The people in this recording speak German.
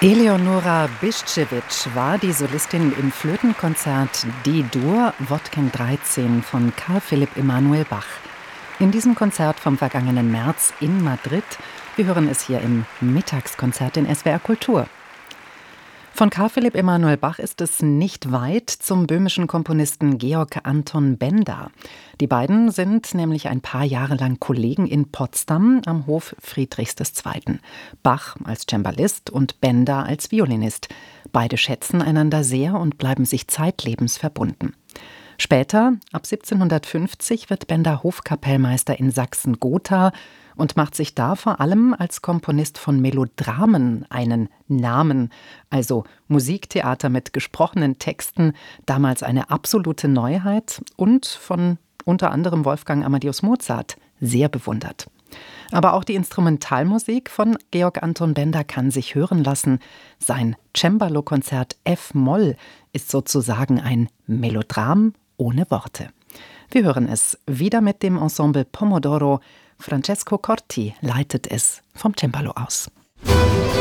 Eleonora Biszczewicz war die Solistin im Flötenkonzert D-Dur Wodken 13 von Carl Philipp Emanuel Bach. In diesem Konzert vom vergangenen März in Madrid. Wir hören es hier im Mittagskonzert in SWR Kultur. Von Carl Philipp Emanuel Bach ist es nicht weit zum böhmischen Komponisten Georg Anton Benda. Die beiden sind nämlich ein paar Jahre lang Kollegen in Potsdam am Hof Friedrichs II. Bach als Cembalist und Benda als Violinist. Beide schätzen einander sehr und bleiben sich zeitlebens verbunden. Später, ab 1750, wird Benda Hofkapellmeister in Sachsen-Gotha und macht sich da vor allem als Komponist von Melodramen einen Namen, also Musiktheater mit gesprochenen Texten, damals eine absolute Neuheit und von unter anderem Wolfgang Amadeus Mozart sehr bewundert. Aber auch die Instrumentalmusik von Georg Anton Benda kann sich hören lassen. Sein Cembalo-Konzert F-Moll ist sozusagen ein Melodram ohne Worte. Wir hören es wieder mit dem Ensemble Pomodoro. Francesco Corti leitet es vom Cembalo aus.